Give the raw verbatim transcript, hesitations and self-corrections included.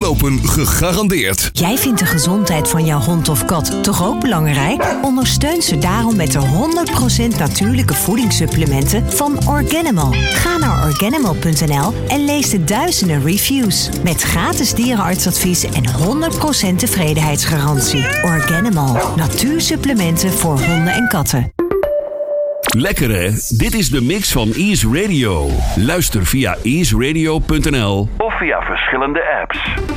lopen gegarandeerd. Jij vindt de gezondheid van jouw hond of kat toch ook belangrijk? Ondersteun ze daarom met de honderd procent natuurlijke voedingssupplementen van Organimal. Ga naar organimal punt n l en lees de duizenden reviews. Met gratis dierenartsadvies en honderd procent tevredenheidsgarantie. Organimal. Natuursupplementen voor honden en katten. Lekker hè? Dit is de mix van Ease Radio. Luister via ease radio punt n l of via verschillende apps.